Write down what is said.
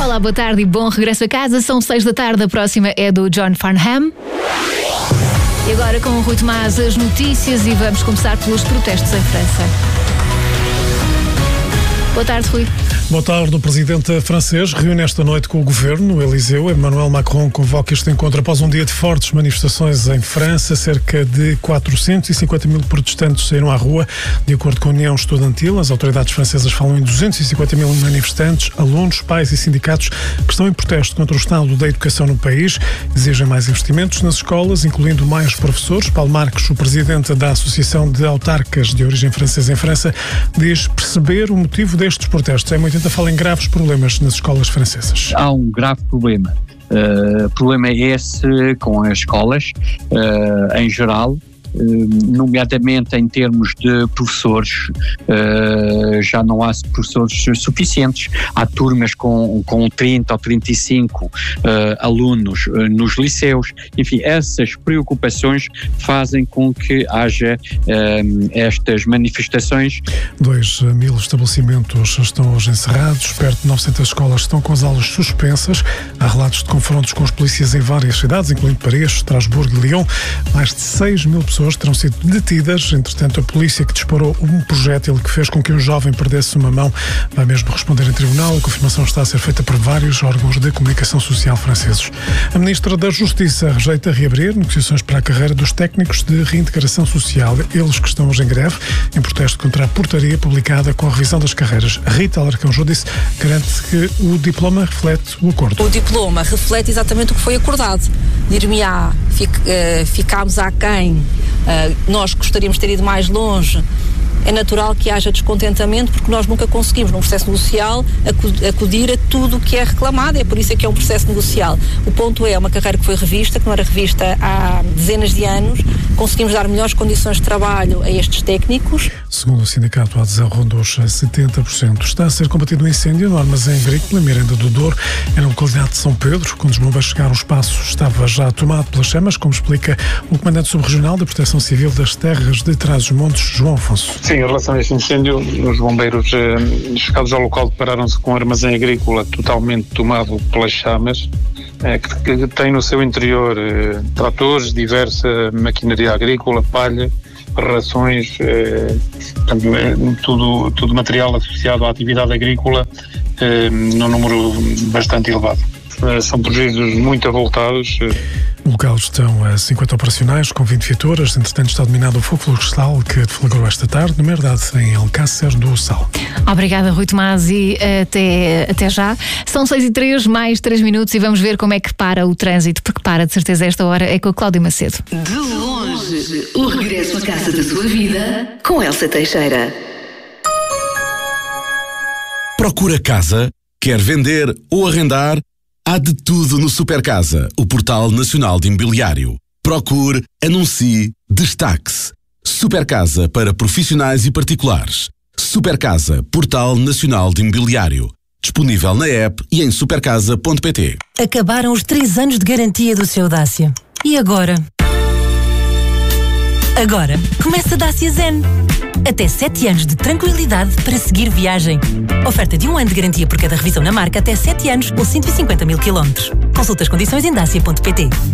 Olá, boa tarde e bom regresso a casa. São 6 da tarde, a próxima é do John Farnham. E agora com o Rui Tomás as notícias e vamos começar pelos protestos em França. Boa tarde, Rui. Boa tarde. O presidente francês reúne esta noite com o governo no Eliseu. Emmanuel Macron convoca este encontro após um dia de fortes manifestações em França. Cerca de 450 mil protestantes saíram à rua. De acordo com a União Estudantil, as autoridades francesas falam em 250 mil manifestantes, alunos, pais e sindicatos que estão em protesto contra o estado da educação no país. Exigem mais investimentos nas escolas, incluindo mais professores. Paulo Marques, o presidente da Associação de Autarcas de Origem Francesa em França, diz perceber o motivo destes protestos. Ainda fala em graves problemas nas escolas francesas. Há um grave problema. O problema é esse com as escolas, em geral, nomeadamente em termos de professores. Já não há professores suficientes. Há turmas com 30 ou 35 alunos nos liceus. Enfim, essas preocupações fazem com que haja estas manifestações. 2.000 estabelecimentos estão hoje encerrados, perto de 900 escolas estão com as aulas suspensas. Há relatos de confrontos com os polícias em várias cidades, incluindo Paris, Estrasburgo e Lyon. Mais de 6.000 pessoas terão sido detidas. Entretanto, a polícia que disparou um projétil que fez com que um jovem perdesse uma mão vai mesmo responder em tribunal. A confirmação está a ser feita por vários órgãos de comunicação social franceses. A ministra da Justiça rejeita reabrir negociações para a carreira dos técnicos de reintegração social, eles que estão hoje em greve, em protesto contra a portaria publicada com a revisão das carreiras. Rita Alarcão Judice garante que o diploma reflete o acordo. O diploma reflete exatamente o que foi acordado. Dir-me-á, ficámos aquém. Nós gostaríamos de ter ido mais longe. É natural que haja descontentamento porque nós nunca conseguimos, num processo negocial, acudir a tudo o que é reclamado. É por isso que é um processo negocial. O ponto é uma carreira que foi revista, que não era revista há dezenas de anos. Conseguimos dar melhores condições de trabalho a estes técnicos. Segundo o sindicato, a adesão rondou os 70%. Está a ser combatido um incêndio no armazém agrícola, em Miranda do Douro, na localidade de São Pedro. Quando os bombeiros chegaram, o espaço estava já tomado pelas chamas, como explica o comandante subregional da Proteção Civil das Terras de Trás-os-Montes, João Afonso. Sim, em relação a este incêndio, os bombeiros chegados ao local depararam-se com um armazém agrícola totalmente tomado pelas chamas, que tem no seu interior tratores, diversa maquinaria agrícola, palha, rações, tudo material associado à atividade agrícola, num número bastante elevado. São prejuízos muito avultados. O local estão 50 operacionais, com 20 viaturas. Entretanto, está dominado o fogo florestal que deflagrou esta tarde, numa herdade em Alcácer do Sal. Obrigada, Rui Tomás, e até já. São 6h03, mais 3 minutos, e vamos ver como é que para o trânsito, porque para, de certeza, a esta hora é com o Cláudio Macedo. De longe, o regresso à casa da sua vida, com Elsa Teixeira. Procura casa? Quer vender ou arrendar? Há de tudo no Supercasa, o portal nacional de imobiliário. Procure, anuncie, destaque-se. Supercasa para profissionais e particulares. Supercasa, portal nacional de imobiliário. Disponível na app e em supercasa.pt. Acabaram os 3 anos de garantia do seu Dacia. E agora? Agora, começa Dacia Zen. Até 7 anos de tranquilidade para seguir viagem. Oferta de 1 ano de garantia por cada revisão na marca até 7 anos ou 150 mil quilómetros. Consulta as condições em dacia.pt.